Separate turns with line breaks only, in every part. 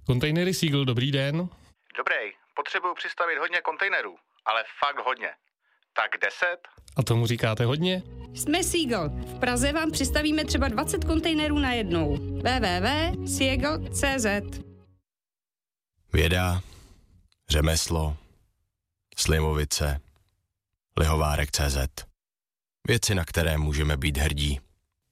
Kontejnery Seagull, dobrý den.
Dobrý, potřebuju přistavit hodně kontejnerů, ale fakt hodně. Tak 10?
A tomu říkáte hodně?
Jsme Seagull. V Praze vám přistavíme třeba 20 kontejnerů najednou. www.seagull.cz.
Věda, řemeslo, slivovice, lihovárek.cz. Věci, na které můžeme být hrdí.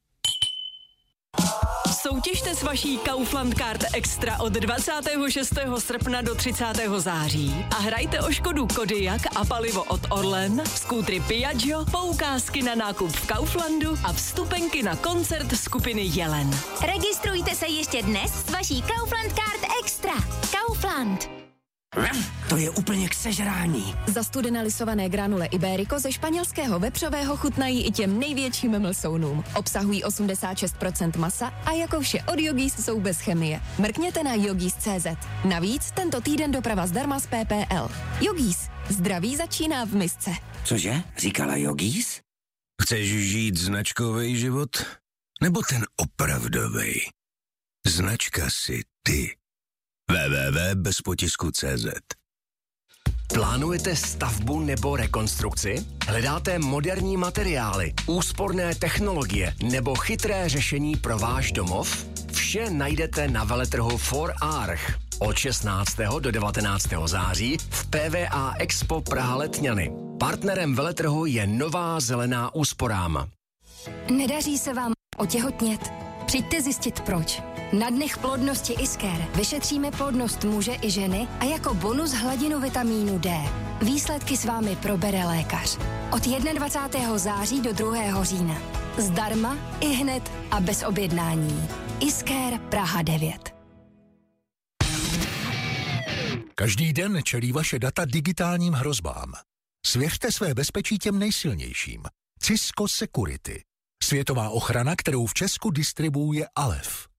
Soutěžte s vaší Kaufland Card Extra od 26. srpna do 30. září a hrajte o Škodu Kodiaq a palivo od Orlen, skútry Piaggio, poukázky na nákup v Kauflandu a vstupenky na koncert skupiny Jelen.
Registrujte se ještě dnes s vaší Kaufland Card Extra. Kaufland.
To je úplně k sežrání.
Zastudené lisované granule Iberico ze španělského vepřového chutnají i těm největším mlsounům. Obsahují 86% masa a jako vše od Yogis jsou bez chemie. Mrkněte na yogis.cz. Navíc tento týden doprava zdarma z PPL. Yogis. Zdraví začíná v misce.
Cože? Říkala Yogis?
Chceš žít značkový život? Nebo ten opravdovej? Značka si ty. www.bezpotisku.cz.
Plánujete stavbu nebo rekonstrukci? Hledáte moderní materiály, úsporné technologie nebo chytré řešení pro váš domov? Vše najdete na veletrhu 4Arch od 16. do 19. září v PVA Expo Praha Letňany. Partnerem veletrhu je Nová zelená úsporám.
Nedaří se vám otěhotnět? Přijďte zjistit proč. Na dnech plodnosti Isker vyšetříme plodnost muže i ženy a jako bonus hladinu vitamínu D. Výsledky s vámi probere lékař. Od 21. září do 2. října. Zdarma, ihned a bez objednání. Isker Praha 9.
Každý den čelí vaše data digitálním hrozbám. Svěřte své bezpečí těm nejsilnějším. Cisco Security. Světová ochrana, kterou v Česku distribuuje Alef.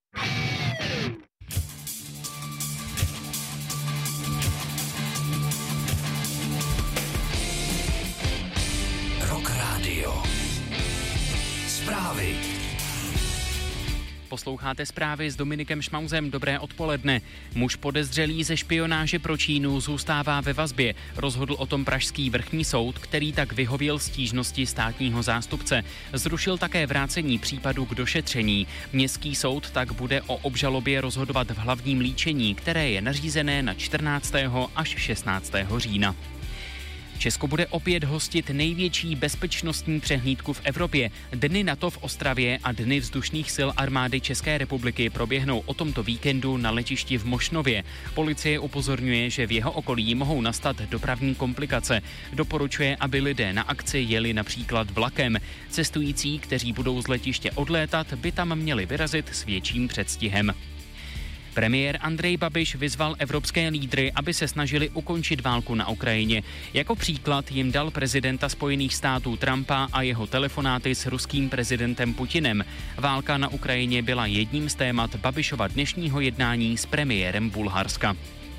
Rock Radio. Zprávy.
Posloucháte zprávy s Dominikem Šmauzem. Dobré odpoledne. Muž podezřelý ze špionáže pro Čínu zůstává ve vazbě. Rozhodl o tom pražský vrchní soud, který tak vyhověl stížnosti státního zástupce. Zrušil také vrácení případu k došetření. Městský soud tak bude o obžalobě rozhodovat v hlavním líčení, které je nařízené na 14. až 16. října. Česko bude opět hostit největší bezpečnostní přehlídku v Evropě. Dny NATO v Ostravě a Dny vzdušných sil armády České republiky proběhnou o tomto víkendu na letišti v Mošnově. Policie upozorňuje, že v jeho okolí mohou nastat dopravní komplikace. Doporučuje, aby lidé na akci jeli například vlakem. Cestující, kteří budou z letiště odlétat, by tam měli vyrazit s větším předstihem. Premiér Andrej Babiš vyzval evropské lídry, aby se snažili ukončit válku na Ukrajině. Jako příklad jim dal prezidenta Spojených států Trumpa a jeho telefonáty s ruským prezidentem Putinem. Válka na Ukrajině byla jedním z témat Babišova dnešního jednání s premiérem Bulharska.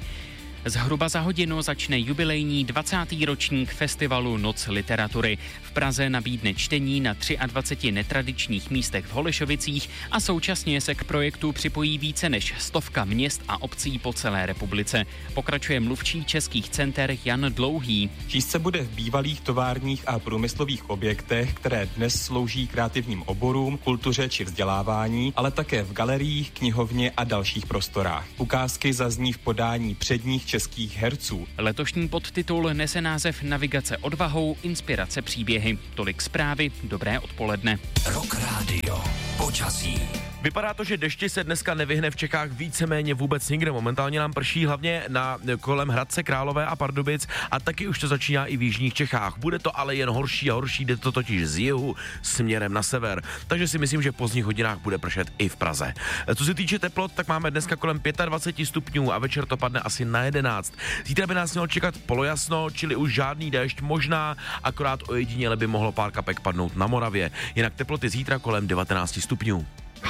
Zhruba za hodinu začne jubilejní 20. ročník festivalu Noc literatury. V Praze nabídne čtení na 23 netradičních místech v Holešovicích a současně se k projektu připojí více než 100 měst a obcí po celé republice. Pokračuje mluvčí českých center Jan Dlouhý.
Číst se bude v bývalých továrních a průmyslových objektech, které dnes slouží kreativním oborům, kultuře či vzdělávání, ale také v galeriích, knihovně a dalších prostorách. Ukázky zazní v podání předních českých herců.
Letošní podtitul nese název Navigace odvahou, inspirace příběhy. Tolik zprávy, dobré odpoledne.
Rock Radio. Počasí.
Vypadá to, že dešti se dneska nevyhne v Čechách víceméně vůbec nikde. Momentálně nám prší hlavně kolem Hradce Králové a Pardubic a taky už to začíná i v jižních Čechách. Bude to ale jen horší a horší, jde to totiž z jihu směrem na sever. Takže si myslím, že v pozdních hodinách bude pršet i v Praze. Co se týče teplot, tak máme dneska kolem 25 stupňů a večer to padne asi na 11. Zítra by nás mělo čekat polojasno, čili už žádný déšť, možná akorát ojediněle by mohlo pár kapek padnout na Moravě. Jinak teploty zítra kolem 19 stupňů.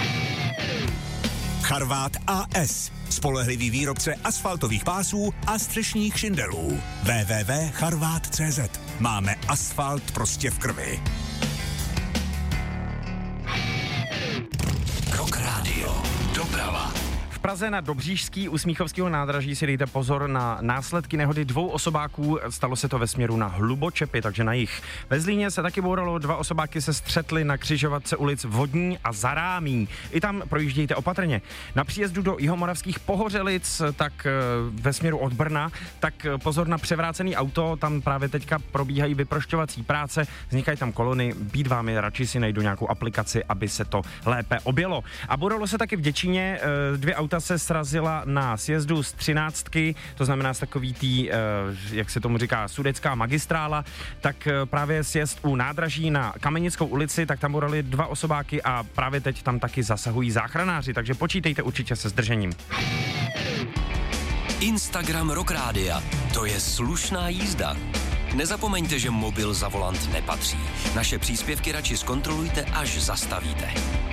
Charvát AS. Spolehlivý výrobce asfaltových pásů a střešních šindelů. www.charvat.cz. Máme asfalt prostě v krvi.
Rock Radio. Doprava.
Praze na Dobříšský u Smíchovského nádraží si dejte pozor na následky nehody 2 osobáků. Stalo se to ve směru na Hlubočepy, takže na jih. Ve Zlíně se taky bouralo, 2 osobáky se střetly na křižovatce ulic Vodní a Zarámí. I tam projíždějte opatrně. Na příjezdu do jihomoravských Pohořelic, tak ve směru od Brna, tak pozor na převrácený auto, tam právě teďka probíhají vyprošťovací práce, vznikají tam kolony, být vám je, radši si najdu nějakou aplikaci, aby se to lépe objelo. A bouralo se taky v Děčíně, 2 auta se srazila na sjezdu z 13, to znamená z takový tý, jak se tomu říká, sudecká magistrála, tak právě sjezd u nádraží na Kamenickou ulici, tak tam bourali 2 osobáky a právě teď tam taky zasahují záchranáři, takže počítejte určitě se zdržením.
Instagram Rock Rádia. To je slušná jízda. Nezapomeňte, že mobil za volant nepatří. Naše příspěvky radši zkontrolujte, až zastavíte.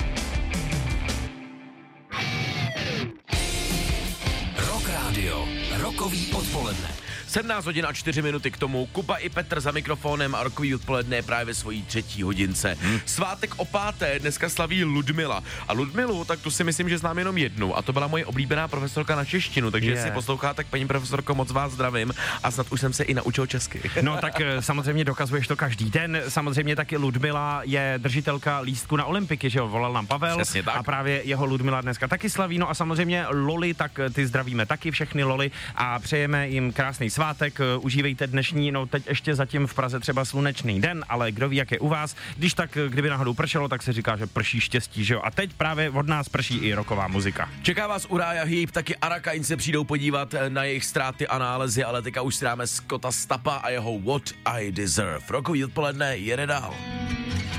Rock Rádio. Rokový odpoledne.
17 hodin a 4 minuty k tomu. Kuba i Petr za mikrofonem a rokový odpoledne je právě svojí 3. hodince. Svátek o 5. dneska slaví Ludmila. A Ludmilu, tak tu si myslím, že znám jenom jednu. A to byla moje oblíbená profesorka na češtinu. Takže jestli posloucháte, tak paní profesorko, moc vás zdravím. A snad už jsem se i naučil česky.
No tak samozřejmě dokazuješ to každý den. Samozřejmě taky Ludmila je držitelka lístku na olympiky, že jo? Volal nám Pavel.
Přesně tak.
A právě jeho Ludmila dneska taky slaví. No a samozřejmě Loli, tak ty zdravíme taky všechny Loli a přejeme jim krásný svátek, užívejte dnešní, no teď ještě zatím v Praze třeba slunečný den, ale kdo ví, jak je u vás. Když tak, kdyby náhodou pršelo, tak se říká, že prší štěstí, že jo? A teď právě od nás prší i rocková muzika.
Čeká vás Uriah Heep, taky Arakain se přijdou podívat na jejich ztráty a nálezy, ale teďka už si dáme Scotta Stappa a jeho What I Deserve. Rockový odpoledne jede dál.